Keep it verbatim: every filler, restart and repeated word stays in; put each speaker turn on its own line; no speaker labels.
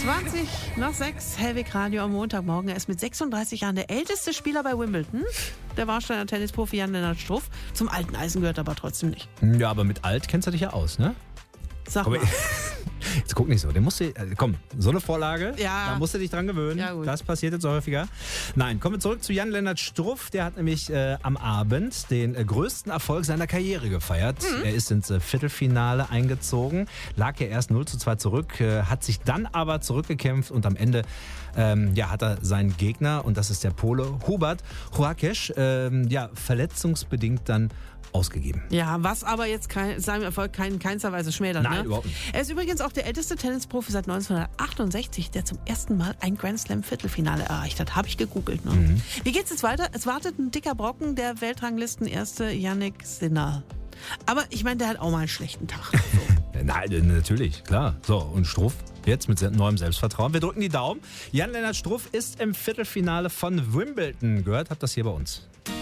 zwanzig nach sechs, Hellwig Radio am Montagmorgen. Er ist mit sechsunddreißig Jahren der älteste Spieler bei Wimbledon. Der Warsteiner Tennisprofi Jan-Lennart Struff. Zum alten Eisen gehört aber trotzdem nicht.
Ja, aber mit alt kennst du dich ja aus, ne?
Sag
Aber
mal.
jetzt guck nicht so. Den musst du, äh, komm, so eine Vorlage,
Ja.
da musst du dich dran gewöhnen.
Ja, gut.
Das passiert jetzt häufiger. Nein, kommen wir zurück zu Jan-Lennart Struff. Der hat nämlich äh, am Abend den äh, größten Erfolg seiner Karriere gefeiert.
Mhm.
Er ist ins äh, Viertelfinale eingezogen, lag ja erst null zu zwei zurück, äh, hat sich dann aber zurückgekämpft und am Ende ähm, ja, hat er seinen Gegner, und das ist der Pole Hubert Hurkacz, ähm, ja, verletzungsbedingt dann ausgegeben.
Ja, was aber jetzt kein, seinem Erfolg kein, keinster Weise schmälert.
Nein,
ne?
überhaupt nicht.
Er ist übrigens auch der älteste Tennisprofi seit neunzehnhundertachtundsechzig, der zum ersten Mal ein Grand Slam Viertelfinale erreicht hat. Habe ich gegoogelt. Ne?
Mhm.
Wie geht's jetzt weiter? Es wartet ein dicker Brocken, der Weltranglisten-Erste Yannick Sinner. Aber ich meine, der hat auch mal einen schlechten Tag. So.
Nein, natürlich, klar. So, und Struff jetzt mit neuem Selbstvertrauen. Wir drücken die Daumen. Jan-Lennart Struff ist im Viertelfinale von Wimbledon. Gehört habt das hier bei uns.